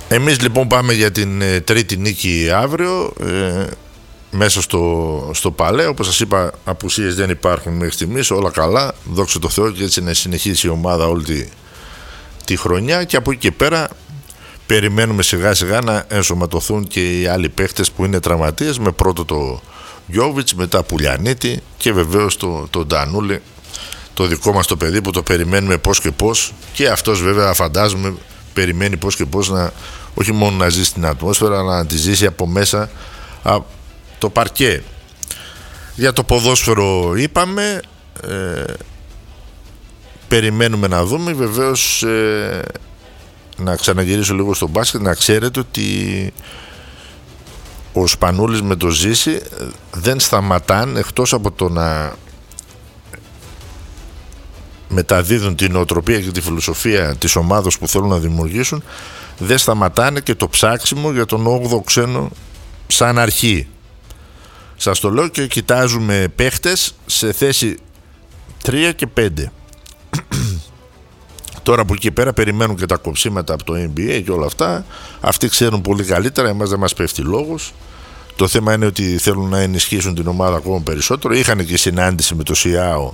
Εμείς λοιπόν πάμε για την τρίτη νίκη αύριο, μέσα στο Παλέ. Όπως σας είπα, απουσίες δεν υπάρχουν μέχρι στιγμής, όλα καλά, δόξα τω Θεώ, και έτσι να συνεχίσει η ομάδα όλη τη χρονιά, και από εκεί και πέρα περιμένουμε σιγά σιγά να ενσωματωθούν και οι άλλοι παίχτες που είναι τραυματίες, με πρώτο το Γιόβιτς, μετά Πουλιανίτη και βεβαίως το Ντανούλη, το δικό μας το παιδί που το περιμένουμε πώς και πώς, και αυτός βέβαια φαντάζομαι περιμένει πώς και πώς να, όχι μόνο να ζήσει την ατμόσφαιρα, αλλά να τη ζήσει από μέσα το παρκέ. Για το ποδόσφαιρο είπαμε, περιμένουμε να δούμε. Βεβαίως να ξαναγυρίσω λίγο στο μπάσκετ, να ξέρετε ότι ο Σπανούλης με το Ζήση δεν σταματάν, εκτός από το να μεταδίδουν την νοοτροπία και τη φιλοσοφία της ομάδας που θέλουν να δημιουργήσουν, δεν σταματάνε και το ψάξιμο για τον 8ο ξένο σαν αρχή. Σας το λέω, και κοιτάζουμε παίχτες σε θέση 3 και 5. Τώρα από εκεί πέρα περιμένουν και τα κοψίματα από το NBA και όλα αυτά. Αυτοί ξέρουν πολύ καλύτερα, εμάς δεν μας πέφτει λόγος. Το θέμα είναι ότι θέλουν να ενισχύσουν την ομάδα ακόμα περισσότερο. Είχαν και συνάντηση με το ΣΙΑΟ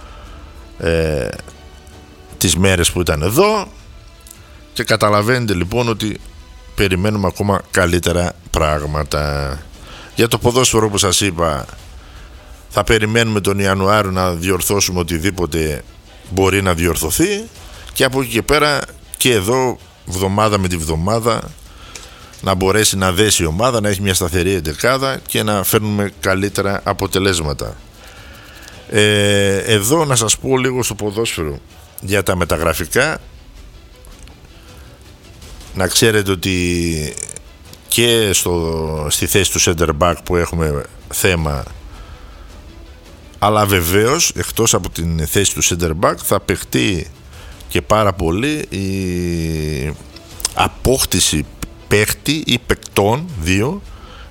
τις μέρες που ήταν εδώ, και καταλαβαίνετε λοιπόν ότι περιμένουμε ακόμα καλύτερα πράγματα. Για το ποδόσφαιρο, όπως σας είπα, θα περιμένουμε τον Ιανουάριο να διορθώσουμε οτιδήποτε μπορεί να διορθωθεί, και από εκεί και πέρα και εδώ βδομάδα με τη βδομάδα να μπορέσει να δέσει η ομάδα, να έχει μια σταθερή εντεκάδα και να φέρνουμε καλύτερα αποτελέσματα. Εδώ να σας πω λίγο στο ποδόσφαιρο για τα μεταγραφικά. Να ξέρετε ότι και στη θέση του center back που έχουμε θέμα, αλλά βεβαίως εκτός από την θέση του center back θα παιχτεί και πάρα πολύ η απόκτηση παίχτη ή παικτών, δύο,